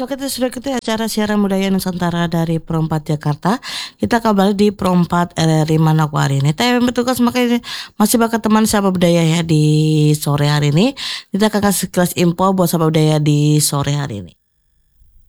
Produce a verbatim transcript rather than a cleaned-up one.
Oke, itu sudah kita acara siaran budaya Nusantara dari Pro empat Jakarta. Kita kembali di Pro empat R R I Manokwari ini. Tapi bertugas makanya masih bakal teman sahabat budaya ya di sore hari ini. Kita akan kasih kelas info buat sahabat budaya di sore hari ini.